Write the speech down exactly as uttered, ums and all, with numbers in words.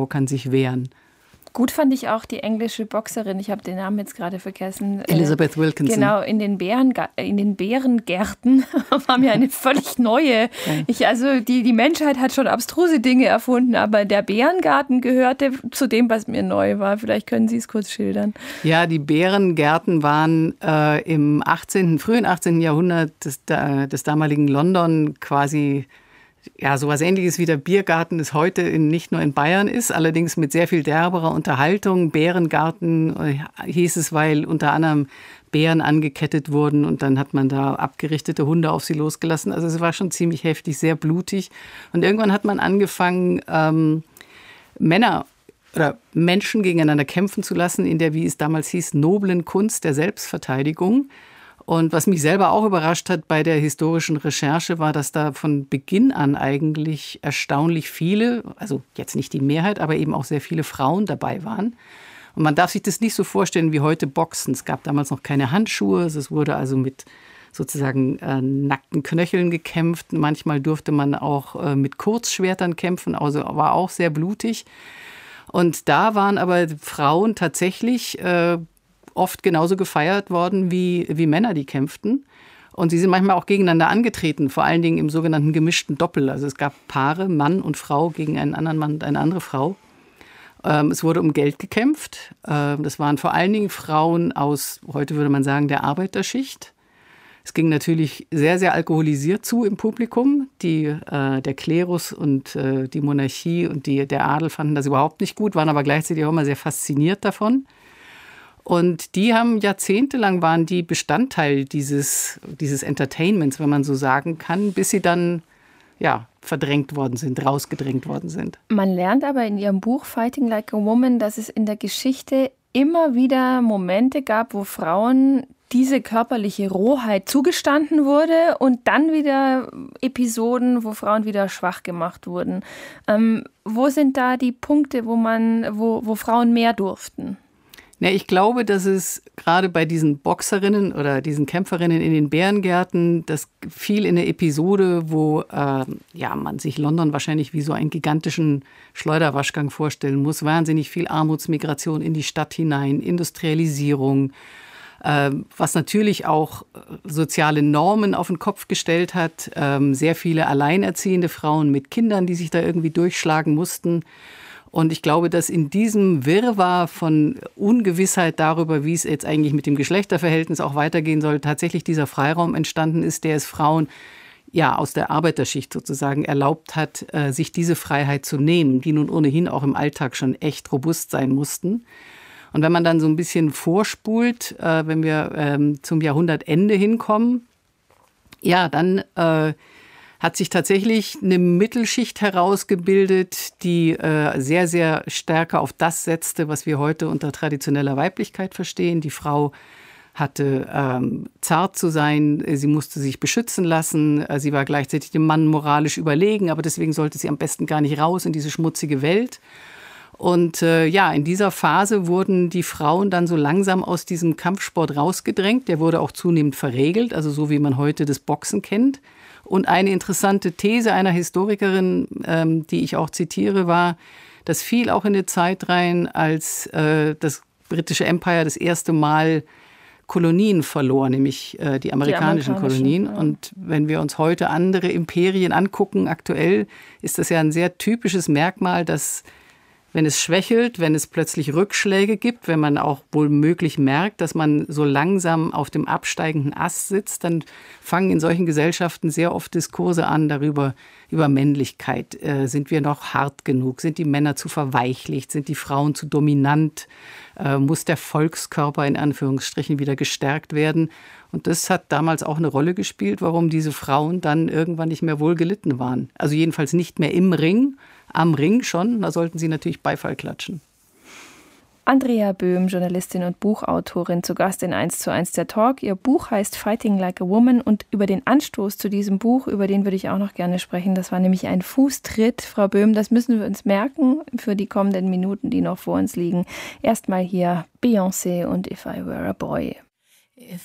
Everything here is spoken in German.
Frau kann sich wehren. Gut fand ich auch die englische Boxerin, ich habe den Namen jetzt gerade vergessen. Elizabeth Wilkinson. Genau, in den, Bären, in den Bärengärten war mir eine völlig neue. Ich, also die, die Menschheit hat schon abstruse Dinge erfunden, aber der Bärengarten gehörte zu dem, was mir neu war. Vielleicht können Sie es kurz schildern. Ja, die Bärengärten waren äh, im achtzehnten, frühen achtzehnten Jahrhundert des, des damaligen London quasi... Ja, sowas Ähnliches wie der Biergarten es heute in, nicht nur in Bayern ist, allerdings mit sehr viel derberer Unterhaltung. Bärengarten hieß es, weil unter anderem Bären angekettet wurden und dann hat man da abgerichtete Hunde auf sie losgelassen. Also es war schon ziemlich heftig, sehr blutig. Und irgendwann hat man angefangen, ähm, Männer oder Menschen gegeneinander kämpfen zu lassen in der, wie es damals hieß, noblen Kunst der Selbstverteidigung. Und was mich selber auch überrascht hat bei der historischen Recherche, war, dass da von Beginn an eigentlich erstaunlich viele, also jetzt nicht die Mehrheit, aber eben auch sehr viele Frauen dabei waren. Und man darf sich das nicht so vorstellen wie heute Boxen. Es gab damals noch keine Handschuhe, es wurde also mit sozusagen äh, nackten Knöcheln gekämpft. Manchmal durfte man auch äh, mit Kurzschwertern kämpfen, also war auch sehr blutig. Und da waren aber Frauen tatsächlich äh, oft genauso gefeiert worden wie, wie Männer, die kämpften. Und sie sind manchmal auch gegeneinander angetreten, vor allen Dingen im sogenannten gemischten Doppel. Also es gab Paare, Mann und Frau gegen einen anderen Mann und eine andere Frau. Ähm, es wurde um Geld gekämpft. Ähm, das waren vor allen Dingen Frauen aus, heute würde man sagen, der Arbeiterschicht. Es ging natürlich sehr, sehr alkoholisiert zu im Publikum. Die, äh, der Klerus und äh, die Monarchie und die, der Adel fanden das überhaupt nicht gut, waren aber gleichzeitig auch immer sehr fasziniert davon. Und die haben jahrzehntelang waren die Bestandteil dieses, dieses Entertainments, wenn man so sagen kann, bis sie dann ja, verdrängt worden sind, rausgedrängt worden sind. Man lernt aber in Ihrem Buch Fighting Like a Woman, dass es in der Geschichte immer wieder Momente gab, wo Frauen diese körperliche Rohheit zugestanden wurde und dann wieder Episoden, wo Frauen wieder schwach gemacht wurden. Ähm, wo sind da die Punkte, wo man, wo, wo Frauen mehr durften? Ja, ich glaube, dass es gerade bei diesen Boxerinnen oder diesen Kämpferinnen in den Bärengärten, das fiel in eine Episode, wo äh, ja, man sich London wahrscheinlich wie so einen gigantischen Schleuderwaschgang vorstellen muss. Wahnsinnig viel Armutsmigration in die Stadt hinein, Industrialisierung, äh, was natürlich auch soziale Normen auf den Kopf gestellt hat. Äh, sehr viele alleinerziehende Frauen mit Kindern, die sich da irgendwie durchschlagen mussten. Und ich glaube, dass in diesem Wirrwarr von Ungewissheit darüber, wie es jetzt eigentlich mit dem Geschlechterverhältnis auch weitergehen soll, tatsächlich dieser Freiraum entstanden ist, der es Frauen ja aus der Arbeiterschicht sozusagen erlaubt hat, äh, sich diese Freiheit zu nehmen, die nun ohnehin auch im Alltag schon echt robust sein mussten. Und wenn man dann so ein bisschen vorspult, äh, wenn wir ähm, zum Jahrhundertende hinkommen, ja, dann äh, hat sich tatsächlich eine Mittelschicht herausgebildet, die äh, sehr, sehr stärker auf das setzte, was wir heute unter traditioneller Weiblichkeit verstehen. Die Frau hatte ähm, zart zu sein, sie musste sich beschützen lassen, sie war gleichzeitig dem Mann moralisch überlegen, aber deswegen sollte sie am besten gar nicht raus in diese schmutzige Welt. Und äh, ja, in dieser Phase wurden die Frauen dann so langsam aus diesem Kampfsport rausgedrängt. Der wurde auch zunehmend verregelt, also so wie man heute das Boxen kennt. Und eine interessante These einer Historikerin, ähm, die ich auch zitiere, war, das fiel auch in die Zeit rein, als äh, das britische Empire das erste Mal Kolonien verlor, nämlich äh, die amerikanischen, die amerikanischen Kolonien. Ja. Und wenn wir uns heute andere Imperien angucken, aktuell, ist das ja ein sehr typisches Merkmal, dass wenn es schwächelt, wenn es plötzlich Rückschläge gibt, wenn man auch wohl möglich merkt, dass man so langsam auf dem absteigenden Ast sitzt, dann fangen in solchen Gesellschaften sehr oft Diskurse an darüber, über Männlichkeit. Äh, sind wir noch hart genug? Sind die Männer zu verweichlicht? Sind die Frauen zu dominant? Äh, muss der Volkskörper in Anführungsstrichen wieder gestärkt werden? Und das hat damals auch eine Rolle gespielt, warum diese Frauen dann irgendwann nicht mehr wohl gelitten waren. Also jedenfalls nicht mehr im Ring, am Ring schon, da sollten sie natürlich Beifall klatschen. Andrea Böhm, Journalistin und Buchautorin, zu Gast in eins zu eins der Talk. Ihr Buch heißt Fighting Like a Woman und über den Anstoß zu diesem Buch, über den würde ich auch noch gerne sprechen. Das war nämlich ein Fußtritt, Frau Böhm, das müssen wir uns merken für die kommenden Minuten, die noch vor uns liegen. Erstmal hier Beyoncé und If I Were a Boy. If